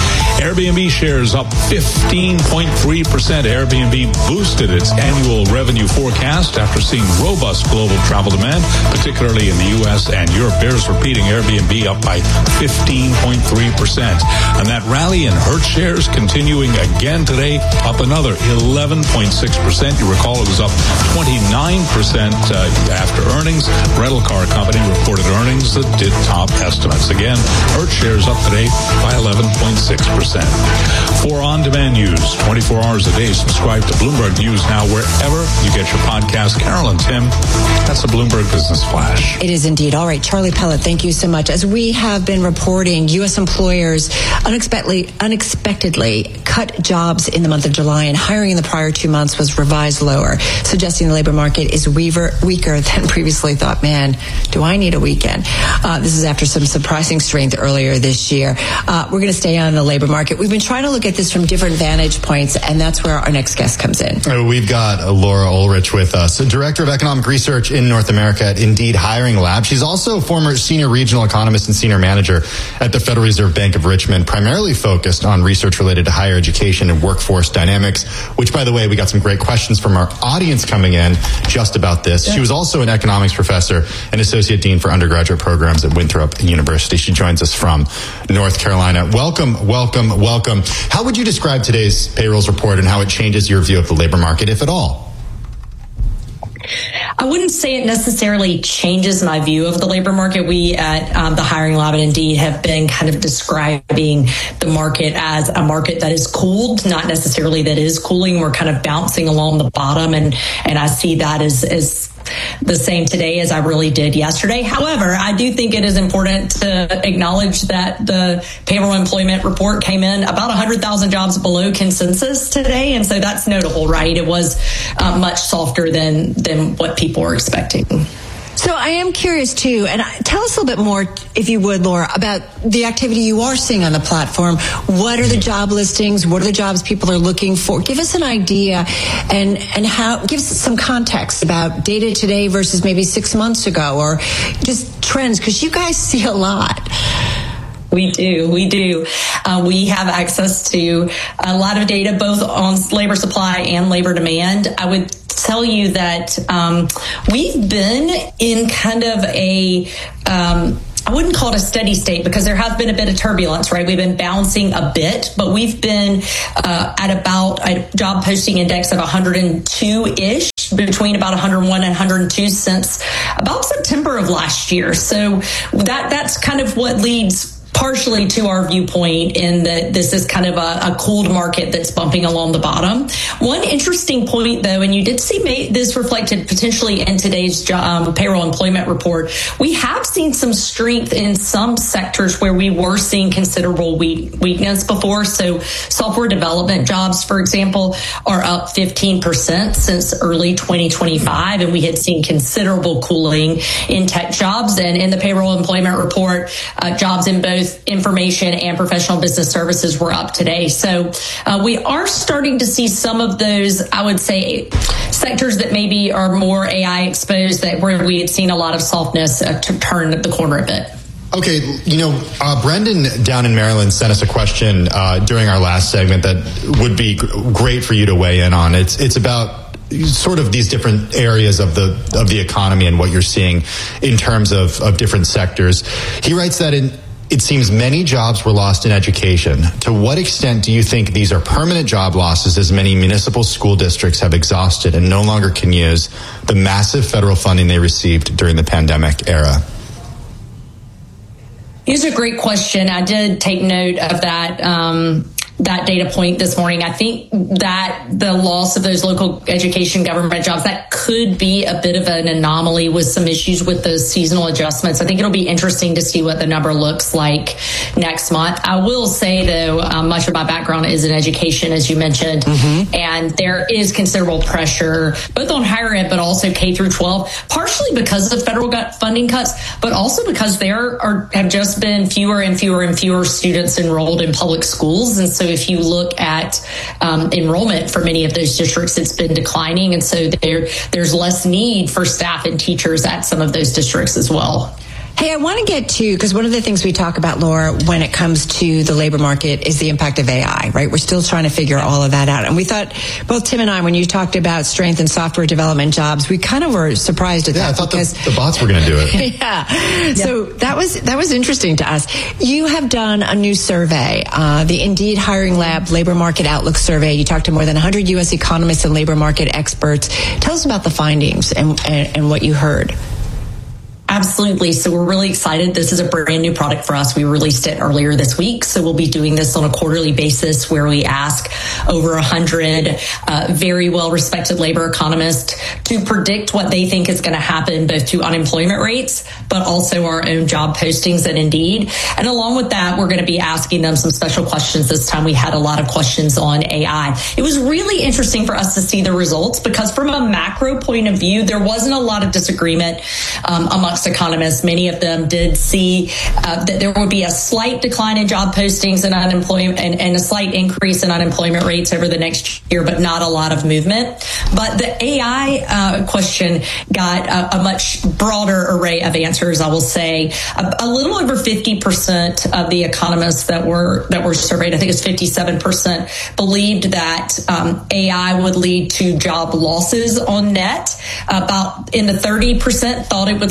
Airbnb shares up fifteen point three percent. Airbnb boosted its annual revenue forecast after seeing robust global travel demand, particularly in the U S and Europe. Bears repeating, Airbnb up by fifteen point three percent. And that rally in Hertz shares continuing again today, up another eleven point six percent. You recall it was up twenty-nine percent uh, after earnings. Rental car company reported earnings that did top estimates. Again, Hertz shares up today by eleven point six percent. For on-demand news, twenty-four hours a day, subscribe to Bloomberg News now wherever you get your podcast. Carol and Tim, that's a Bloomberg Business Flash.
It is indeed. All right, Charlie Pellet, thank you so much. As we have been reporting, U S employers unexpectedly, unexpectedly cut jobs in the month of July, and hiring in the prior two months was revised lower, suggesting the labor market is weaker, weaker than previously thought. Man, do I need a weekend? Uh, this is after some surprising strength earlier this year. Uh, we're going to stay on the labor market. We've been trying to look at this from different vantage points, and that's where our next guest comes in.
Uh, we've got uh, Laura Ulrich with us, Director of Economic Research in North America at Indeed Hiring Lab. She's also former Senior Regional Economist and Senior Manager at the Federal Reserve Bank of Richmond, primarily focused on research related to higher education and workforce dynamics, which, by the way, we got some great questions from our audience coming in just about this. Yeah. She was also an economics professor and Associate Dean for undergraduate programs at Winthrop University. She joins us from North Carolina. Welcome, welcome, welcome. How would you describe today's payrolls report and how it changes your view of the labor market, if at all?
I wouldn't say it necessarily changes my view of the labor market. We at um, the Hiring Lab and Indeed have been kind of describing the market as a market that is cooled, not necessarily that is cooling. We're kind of bouncing along the bottom, and and I see that as as the same today as I really did yesterday. However, I do think it is important to acknowledge that the payroll employment report came in about one hundred thousand jobs below consensus today. And so that's notable, right? It was uh, much softer than, than what people were expecting.
So I am curious too, and tell us a little bit more, if you would, Laura, about the activity you are seeing on the platform. What are the job listings? What are the jobs people are looking for? Give us an idea, and and how. Give us some context about data today versus maybe six months ago, or just trends, because you guys see a lot.
We do. We do. Uh, we have access to a lot of data, both on labor supply and labor demand. I would tell you that um, we've been in kind of a, um, I wouldn't call it a steady state, because there has been a bit of turbulence, right? We've been bouncing a bit, but we've been uh, at about a job posting index of one hundred two-ish, between about one hundred one and one hundred two since about September of last year. So that that's kind of what leads partially to our viewpoint in that this is kind of a, a cold market that's bumping along the bottom. One interesting point, though, and you did see this reflected potentially in today's um, payroll employment report, we have seen some strength in some sectors where we were seeing considerable weak, weakness before. So software development jobs, for example, are up fifteen percent since early twenty twenty-five, and we had seen considerable cooling in tech jobs. And in the payroll employment report, uh, jobs in both information and professional business services were up today. So uh, we are starting to see some of those, I would say, sectors that maybe are more A I exposed, that where we had seen a lot of softness uh, to turn the corner a bit.
Okay, you know, uh, Brendan down in Maryland sent us a question uh, during our last segment that would be g- great for you to weigh in on. It's it's about sort of these different areas of the of the economy and what you're seeing in terms of, of different sectors. He writes that in It seems many jobs were lost in education. To what extent do you think these are permanent job losses, as many municipal school districts have exhausted and no longer can use the massive federal funding they received during the pandemic era?
Here's a great question. I did take note of that. Um, that data point this morning. I think that the loss of those local education government jobs, that could be a bit of an anomaly with some issues with the seasonal adjustments. I think it'll be interesting to see what the number looks like next month. I will say, though, um, much of my background is in education, as you mentioned, mm-hmm. and there is considerable pressure both on higher ed, but also K through twelve, partially because of federal funding cuts, but also because there are have just been fewer and fewer and fewer students enrolled in public schools. And so if you look at um, enrollment for many of those districts, it's been declining. And so there, there's less need for staff and teachers at some of those districts as well.
Hey, I want to get to, because one of the things we talk about, Laura, when it comes to the labor market is the impact of A I, right? We're still trying to figure all of that out. And we thought, both Tim and I, when you talked about strength in software development jobs, we kind of were surprised at
yeah,
that.
I thought
because,
the, the bots were going to do it.
yeah. yeah. So that was that was interesting to us. You have done a new survey, uh, the Indeed Hiring Lab Labor Market Outlook Survey. You talked to more than one hundred U S economists and labor market experts. Tell us about the findings and, and, and what you heard.
Absolutely. So we're really excited. This is a brand new product for us. We released it earlier this week. So we'll be doing this on a quarterly basis where we ask over one hundred uh, very well-respected labor economists to predict what they think is going to happen both to unemployment rates, but also our own job postings at Indeed. And along with that, we're going to be asking them some special questions. This time we had a lot of questions on A I. It was really interesting for us to see the results because from a macro point of view, there wasn't a lot of disagreement um, amongst economists. Many of them did see uh, that there would be a slight decline in job postings and unemployment and, and a slight increase in unemployment rates over the next year, but not a lot of movement. But the A I uh, question got a, a much broader array of answers, I will say. A, a little over fifty percent of the economists that were that were surveyed, I think it's fifty-seven percent, believed that um, A I would lead to job losses on net. About in the thirty percent thought it would lead to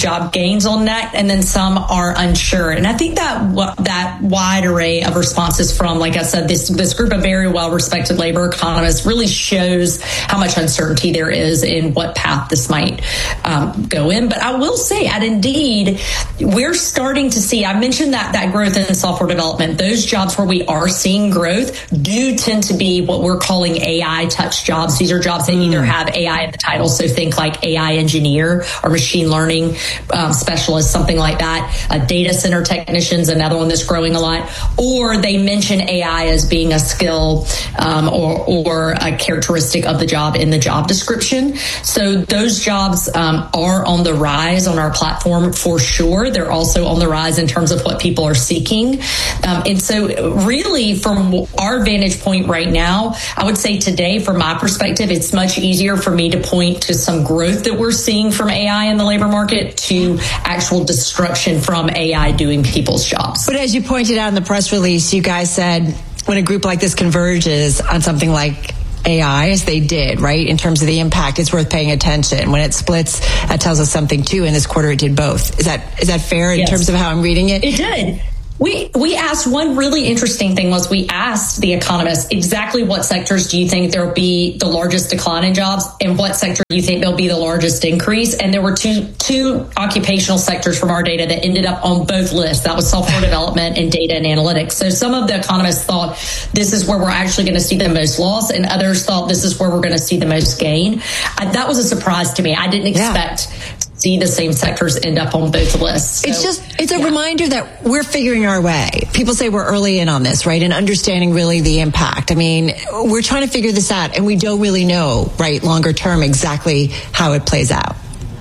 job gains on that, and then some are unsure. And I think that that wide array of responses from, like I said, this this group of very well respected labor economists really shows how much uncertainty there is in what path this might um, go in. But I will say at Indeed, we're starting to see, I mentioned that that growth in software development. Those jobs where we are seeing growth do tend to be what we're calling A I touch jobs. These are jobs that either have A I in the title, so think like A I engineer or machine learning um, specialist, something like that. A data center technician's another one that's growing a lot. Or they mention A I as being a skill um, or, or a characteristic of the job in the job description. So those jobs um, are on the rise on our platform for sure. They're also on the rise in terms of what people are seeking. Um, and so really from our vantage point right now, I would say today, from my perspective, it's much easier for me to point to some growth that we're seeing from A I in the labor market to actual destruction from A I doing people's jobs.
But as you pointed out in the press release, you guys said when a group like this converges on something like A I, as they did, right, in terms of the impact, it's worth paying attention. When it splits, that tells us something too. In this quarter, it did both. Is that is that fair in
yes.
terms of how I'm reading it?
It did. We we asked, one really interesting thing was we asked the economists exactly what sectors do you think there will be the largest decline in jobs and what sector do you think there'll be the largest increase. And there were two two occupational sectors from our data that ended up on both lists. That was software development and data and analytics. So some of the economists thought this is where we're actually going to see the most loss, and others thought this is where we're going to see the most gain. I, that was a surprise to me. I didn't expect yeah. see the same sectors end up on both lists. So,
it's just, it's a
yeah.
reminder that we're figuring our way. People say we're early in on this, right? And understanding really the impact. I mean, we're trying to figure this out and we don't really know, right, longer term exactly how it plays out.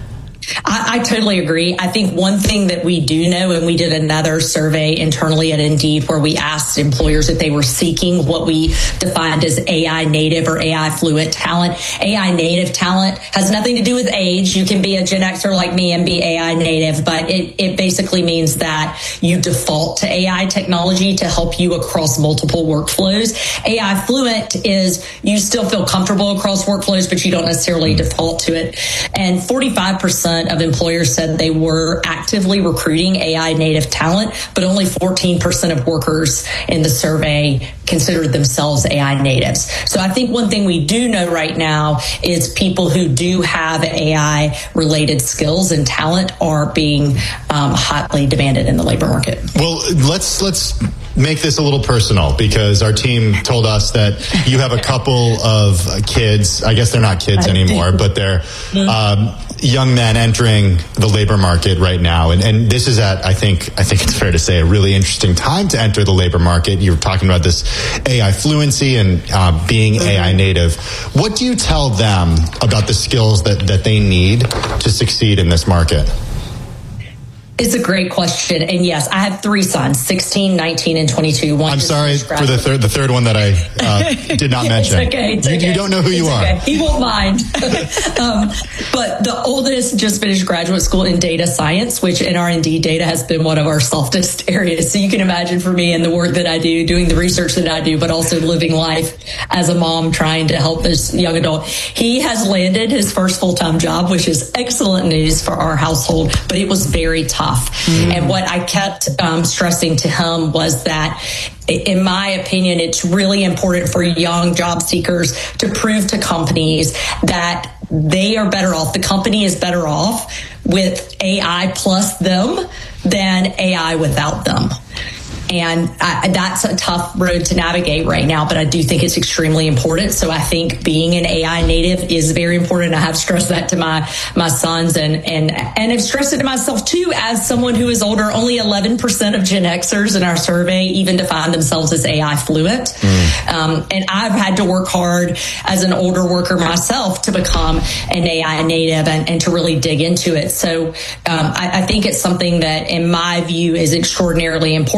I, I totally agree. I think one thing that we do know, and we did another survey internally at Indeed where we asked employers if they were seeking what we defined as A I native or A I fluent talent. A I native talent has nothing to do with age. You can be a Gen Xer like me and be A I native, but it, it basically means that you default to A I technology to help you across multiple workflows. A I fluent is you still feel comfortable across workflows, but you don't necessarily default to it. And forty-five percent of employers said they were actively recruiting A I native talent, but only fourteen percent of workers in the survey considered themselves A I natives. So I think one thing we do know right now is people who do have A I related skills and talent are being um, hotly demanded in the labor market.
Well, let's let's make this a little personal, because our team told us that you have a couple of kids. I guess they're not kids anymore, but they're um, young men entering the labor market right now. And, and this is at, I think, I think it's fair to say, a really interesting time to enter the labor market. You're talking about this A I fluency and uh, being A I native. What do you tell them about the skills that, that they need to succeed in this market?
It's a great question. And yes, I have three sons, sixteen, nineteen, and twenty-two. One
I'm sorry for the third the third one that I uh, did not mention.
It's okay. It's
you,
okay.
you don't know who
it's
you
okay.
are.
He won't mind. um, but the oldest just finished graduate school in data science, which in our Indeed data has been one of our softest areas. So you can imagine for me and the work that I do, doing the research that I do, but also living life as a mom trying to help this young adult. He has landed his first full-time job, which is excellent news for our household, but it was very tough. Mm. And what I kept um, stressing to him was that, in my opinion, it's really important for young job seekers to prove to companies that they are better off. The company is better off with A I plus them than A I without them. And I, that's a tough road to navigate right now, but I do think it's extremely important. So I think being an A I native is very important. I have stressed that to my my sons, and and and have stressed it to myself too, as someone who is older. Only eleven percent of Gen Xers in our survey even define themselves as A I fluent. Mm. Um, and I've had to work hard as an older worker myself to become an A I native and, and to really dig into it. So um, I, I think it's something that, in my view, is extraordinarily important,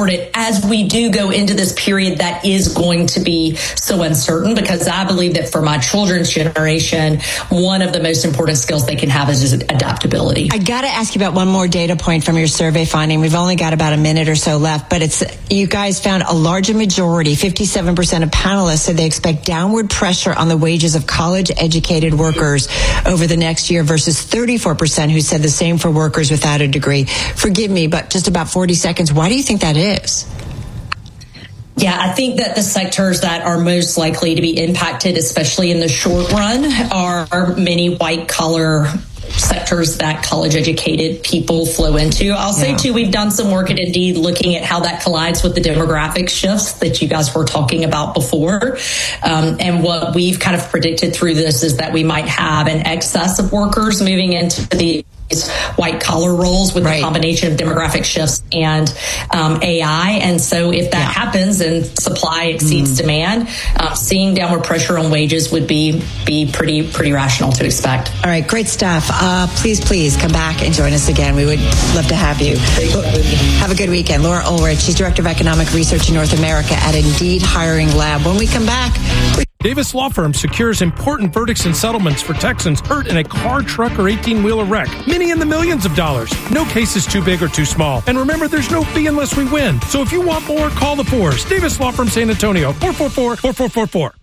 as we do go into this period that is going to be so uncertain, because I believe that for my children's generation, one of the most important skills they can have is adaptability.
I got to ask you about one more data point from your survey finding. We've only got about a minute or so left, but it's you guys found a larger majority, fifty-seven percent of panelists said they expect downward pressure on the wages of college-educated workers over the next year versus thirty-four percent who said the same for workers without a degree. Forgive me, but just about forty seconds. Why do you think that is?
Yeah, I think that the sectors that are most likely to be impacted, especially in the short run, are many white-collar sectors that college-educated people flow into. I'll say, yeah. too, we've done some work at Indeed looking at how that collides with the demographic shifts that you guys were talking about before. Um, and what we've kind of predicted through this is that we might have an excess of workers moving into the white collar roles with right. a combination of demographic shifts and um, A I. And so if that yeah. happens and supply exceeds mm. demand, uh, seeing downward pressure on wages would be be pretty pretty rational to expect.
All right, great stuff. Uh, please, please come back and join us again. We would love to have you. Have a good weekend. Laura Ulrich, she's Director of Economic Research in North America at Indeed Hiring Lab. When we come back,
Davis Law Firm secures important verdicts and settlements for Texans hurt in a car, truck, or eighteen-wheeler wreck. Many in the millions of dollars. No case is too big or too small. And remember, there's no fee unless we win. So if you want more, call the force. Davis Law Firm San Antonio, four four four, four four four four.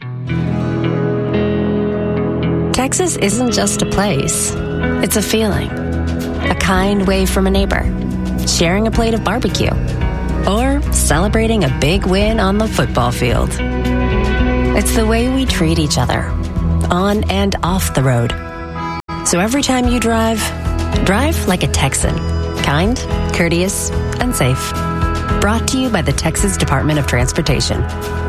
Texas isn't just a place. It's a feeling. A kind wave from a neighbor. Sharing a plate of barbecue. Or celebrating a big win on the football field. It's the way we treat each other, on and off the road. So every time you drive, drive like a Texan. Kind, courteous, and safe. Brought to you by the Texas Department of Transportation.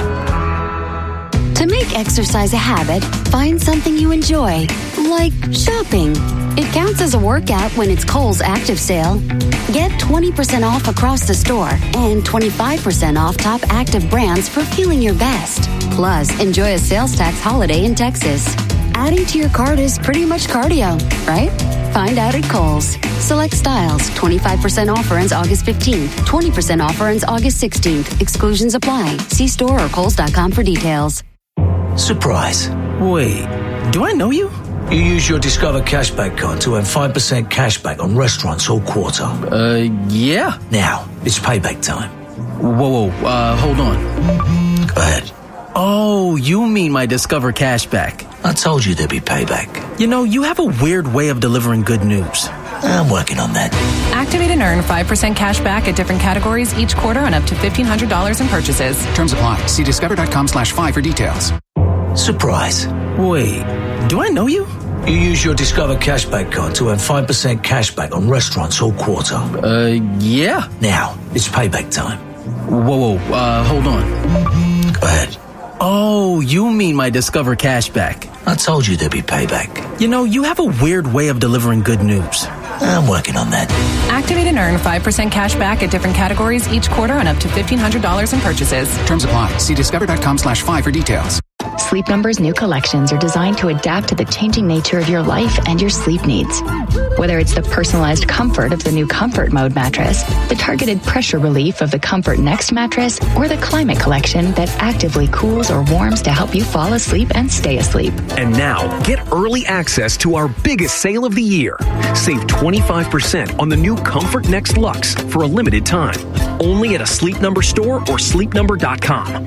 To make exercise a habit, find something you enjoy, like shopping. It counts as a workout when it's Kohl's Active Sale. Get twenty percent off across the store and twenty-five percent off top active brands for feeling your best. Plus, enjoy a sales tax holiday in Texas. Adding to your cart is pretty much cardio, right? Find out at Kohl's. Select styles. twenty-five percent offer ends August fifteenth. twenty percent offer ends August sixteenth. Exclusions apply. See store or kohls dot com for details.
Surprise. Wait, do I know you? You use your Discover Cashback card to earn five percent cashback on restaurants all quarter.
Uh, yeah.
Now, it's payback time.
Whoa, whoa, uh, hold on.
Go ahead.
Oh, you mean my Discover Cashback.
I told you there'd be payback.
You know, you have a weird way of delivering good news.
I'm working on that.
Activate and earn five percent cash back at different categories each quarter on up to fifteen hundred dollars in purchases.
Terms apply. See discover.com slash five for details.
Surprise.
Wait, do I know you?
You use your Discover Cashback card to earn five percent cashback on restaurants all quarter.
Uh, yeah.
Now, it's payback time.
Whoa, whoa, uh, hold on.
Go ahead.
Oh, you mean my Discover Cashback.
I told you there'd be payback.
You know, you have a weird way of delivering good news.
I'm working on that.
Activate and earn five percent cash back at different categories each quarter on up to fifteen hundred dollars in purchases.
Terms apply. See discover.com slash five for details.
Sleep Number's new collections are designed to adapt to the changing nature of your life and your sleep needs. Whether it's the personalized comfort of the new Comfort Mode mattress, the targeted pressure relief of the Comfort Next mattress, or the Climate Collection that actively cools or warms to help you fall asleep and stay asleep.
And now, get early access to our biggest sale of the year. Save twenty-five percent on the new Comfort Next Luxe for a limited time. Only at a Sleep Number store or sleep number dot com.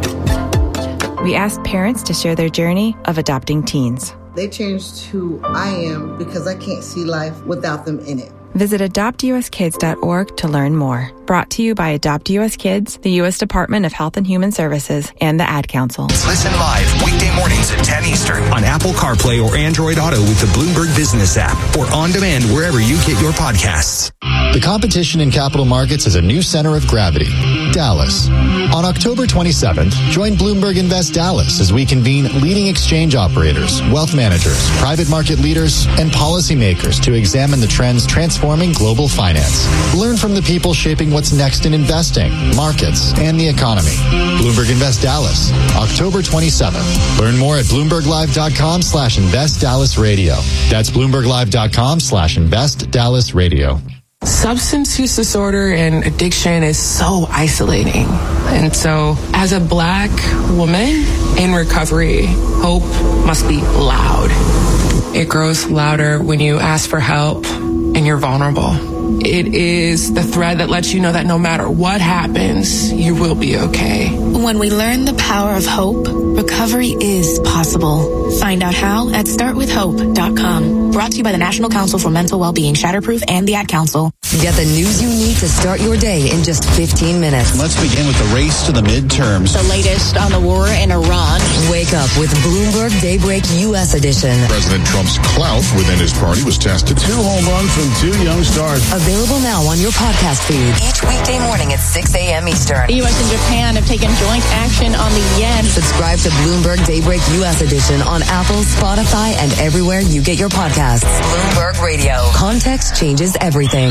We asked parents to share their journey of adopting teens.
They changed who I am because I can't see life without them in it.
Visit adopt u s kids dot org to learn more. Brought to you by Adopt U S Kids, the U S Department of Health and Human Services, and the Ad Council.
Listen live weekday mornings at ten Eastern on Apple CarPlay or Android Auto with the Bloomberg Business app, or on demand wherever you get your podcasts.
The competition in capital markets is a new center of gravity, Dallas. On October twenty-seventh, join Bloomberg Invest Dallas as we convene leading exchange operators, wealth managers, private market leaders, and policymakers to examine the trends transforming global finance. Learn from the people shaping what's next in investing, markets, and the economy. Bloomberg Invest Dallas, October twenty-seventh. Learn more at bloomberglive.com slash invest Dallas radio. That's bloomberglive.com slash invest Dallas radio.
Substance use disorder and addiction is so isolating. And so, as a Black woman in recovery, hope must be loud. It grows louder when you ask for help and you're vulnerable. It is the thread that lets you know that no matter what happens, you will be okay.
When we learn the power of hope, recovery is possible. Find out how at start with hope dot com. Brought to you by the National Council for Mental Wellbeing, Shatterproof, and the Ad Council.
Get the news you need to start your day in just fifteen minutes.
Let's begin with the race to the midterms.
The latest on the war in Iran.
Wake up with Bloomberg Daybreak U S Edition.
President Trump's clout within his party was tested.
Two home runs from two young stars.
Available now on your podcast feed. Each weekday morning at six a.m. Eastern.
The U S and Japan have taken joint action on the yen.
Subscribe to Bloomberg Daybreak U S Edition on Apple, Spotify, and everywhere you get your podcasts. Bloomberg Radio. Context changes everything.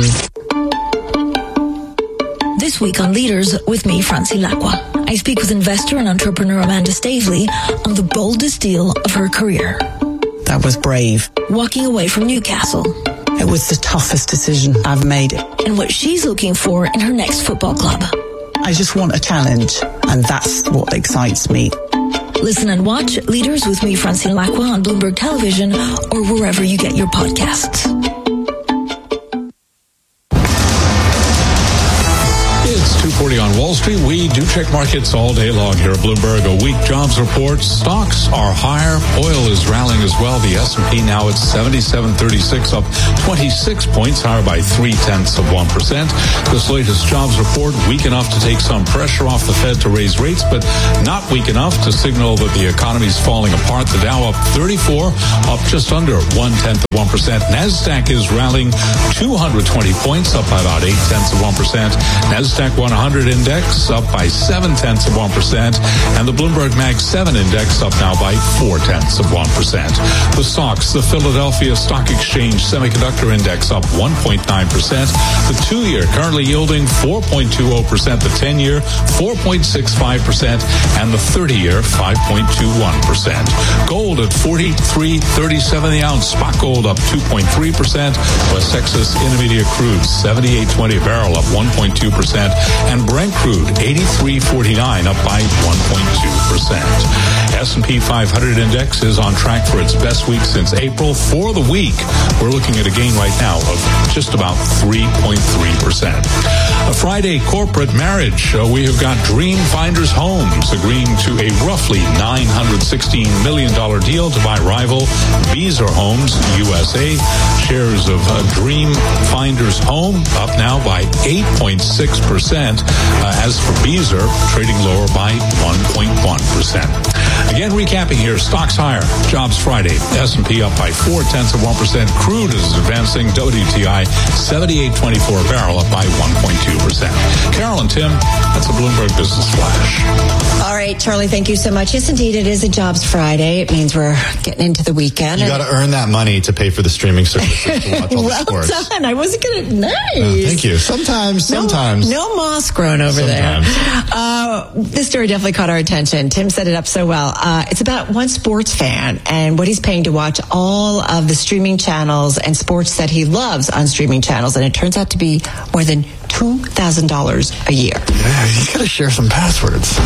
This week on Leaders with me, Francine Lacqua. I speak with investor and entrepreneur Amanda Stavely on the boldest deal of her career.
That was brave.
Walking away from Newcastle.
It was the toughest decision I've made.
And what she's looking for in her next football club.
I just want a challenge, and that's what excites me.
Listen and watch Leaders with me, Francine Lacqua, on Bloomberg Television or wherever you get your podcasts.
It's two forty on Wall Street. We do check markets all day long here at Bloomberg. A weak jobs report. Stocks are higher. Oil is rallying as well. The S and P now at seventy-seven thirty-six, up twenty-six points, higher by three-tenths of one percent. This latest jobs report weak enough to take some pressure off the Fed to raise rates, but not weak enough to signal that the economy is falling apart. The Dow up thirty-four, up just under one-tenth of one percent. NASDAQ is rallying two hundred twenty points, up by about eight-tenths of one percent. NASDAQ one hundred index up by seven-tenths of one percent, and the Bloomberg Mag seven index up now by four-tenths of one percent. The stocks, the Philadelphia Stock Exchange Semiconductor Index up one point nine percent. The two-year currently yielding four point two zero percent. The ten-year four point six five percent, and the thirty-year five point two one percent. Gold at forty-three thirty-seven the ounce. Spot gold up two point three percent. West Texas Intermediate crude seventy-eight twenty a barrel, up one point two percent. And Brent crude eighty-three forty-nine, up by one point two percent. S and P five hundred index is on track for its best week since April. For the week, we're looking at a gain right now of just about three point three percent. A Friday corporate marriage. Uh, we have got Dream Finders Homes agreeing to a roughly nine hundred sixteen million dollars deal to buy rival Beazer Homes U S A. Shares of uh, Dream Finders Home up now by eight point six percent. Uh, as for Beazer, trading lower by one point one percent. Again, recapping here, stocks higher. Jobs Friday. S and P up by four-tenths of one percent. Crude is advancing. W T I seventy-eight twenty-four a barrel, up by one point two percent. Carol and Tim, that's a Bloomberg Business Flash.
All right, Charlie, thank you so much. Yes, indeed, it is a Jobs Friday. It means we're getting into the weekend.
You got to earn that money to pay for the streaming services to watch all
well
the sports.
done. I wasn't going to... Nice.
Oh, thank you. Sometimes, sometimes.
No, no moss grown over
sometimes.
there. Uh, this story definitely caught our attention. Tim set it up so well. Uh, it's about one sports fan and what he's paying to watch all of the streaming channels and sports that he loves on streaming channels. And it turns out to be more than two thousand dollars a year.
Yeah, he's got to share some passwords.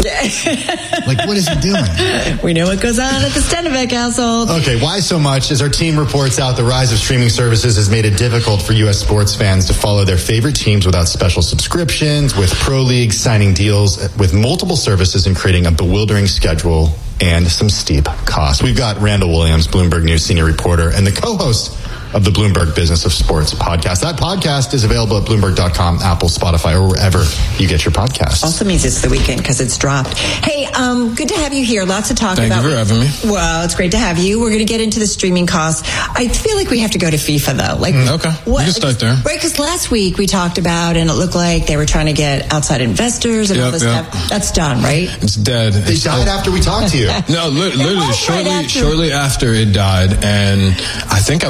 Like, what is he doing?
We know what goes on at the Stenbeck household.
Okay, why so much? As our team reports out, the rise of streaming services has made it difficult for U S sports fans to follow their favorite teams without special subscriptions, with pro leagues signing deals with multiple services and creating a bewildering schedule and some steep costs. We've got Randall Williams, Bloomberg News senior reporter, and the co-host of the Bloomberg Business of Sports podcast. That podcast is available at Bloomberg dot com, Apple, Spotify, or wherever you get your podcasts.
Also means it's the weekend because it's dropped. Hey, um, good to have you here. Lots to talk
Thank
about.
Thank you for having me.
Well, it's great to have you. We're going to get into the streaming costs. I feel like we have to go to FIFA, though. Like,
mm, okay, what, we can start there.
Right, because last week we talked about, and it looked like they were trying to get outside investors and yep, all this yep. stuff. That's done, right?
It's dead.
They
it's
died after we talked to you.
No, li- literally,
right
shortly,
after.
shortly after it died, and I think I was... I,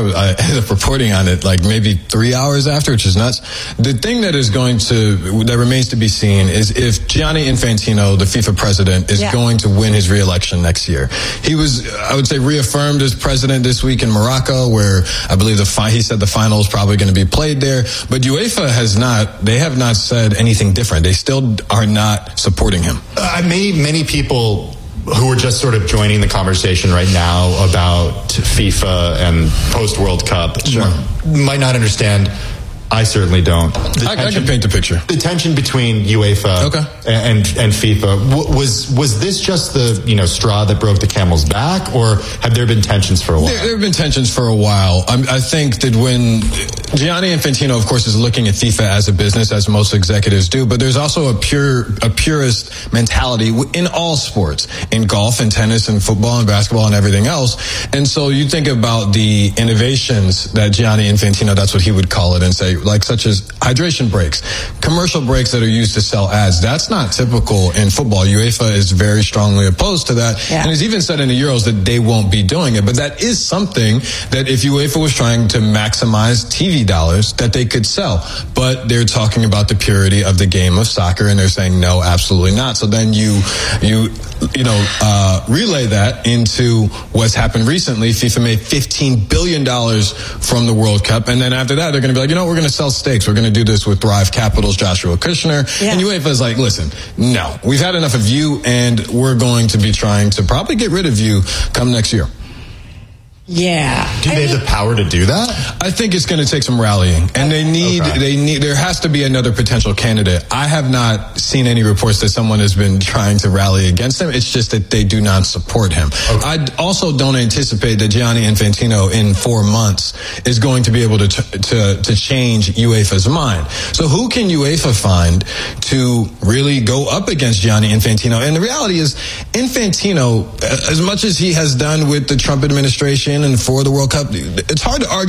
ended up reporting on it like maybe three hours after, which is nuts. The thing that is going to, that remains to be seen is if Gianni Infantino, the FIFA president, is yeah. going to win his re-election next year. He was, I would say, reaffirmed as president this week in Morocco, where I believe the fi- he said the final is probably going to be played there. But UEFA has not, they have not said anything different. They still are not supporting him.
Uh, many, many people who are just sort of joining the conversation right now about FIFA and post-World Cup
sure.
might not understand. I certainly don't.
The I, tension, I can paint the picture.
The tension between UEFA
okay.
and and FIFA, was was this just the you know straw that broke the camel's back, or have there been tensions for a while?
There, there have been tensions for a while. I'm, I think that when Gianni Infantino, of course, is looking at FIFA as a business, as most executives do, but there's also a pure a purist mentality in all sports, in golf and tennis and football and basketball and everything else. And so you think about the innovations that Gianni Infantino, that's what he would call it, and say, like such as hydration breaks, commercial breaks that are used to sell ads. That's not typical in football. UEFA is very strongly opposed to that, yeah. and has even said in the Euros that they won't be doing it. But that is something that if UEFA was trying to maximize T V dollars, that they could sell. But they're talking about the purity of the game of soccer, and they're saying no, absolutely not. So then you, you, you know, uh, relay that into what's happened recently. FIFA made fifteen billion dollars from the World Cup, and then after that, they're going to be like, you know, we're going to sell stakes. We're going to do this with Thrive Capital's Joshua Kushner. Yeah. And UEFA is like, listen, no, we've had enough of you, and we're going to be trying to probably get rid of you come next year.
Yeah.
Do they have the power to do that?
I think it's going to take some rallying, and they need, okay. they need, there has to be another potential candidate. I have not seen any reports that someone has been trying to rally against him. It's just that they do not support him. Okay. I also don't anticipate that Gianni Infantino in four months is going to be able to, to, to change UEFA's mind. So who can UEFA find to really go up against Gianni Infantino? And the reality is, Infantino, as much as he has done with the Trump administration and for the World Cup, it's hard to argue